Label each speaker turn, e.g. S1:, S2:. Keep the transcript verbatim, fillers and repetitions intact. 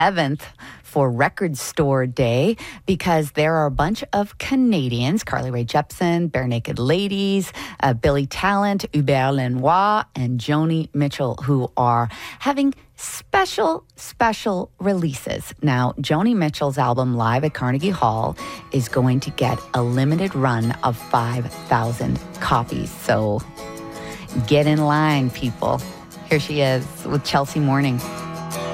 S1: seventh for Record Store Day because there are a bunch of Canadians, Carly Rae Jepsen, Bare Naked Ladies, uh, Billy Talent, Hubert Lenoir, and Joni Mitchell, who are having special, special releases. Now, Joni Mitchell's album Live at Carnegie Hall is going to get a limited run of five thousand copies. So get in line, people. Here she is with Chelsea Morning.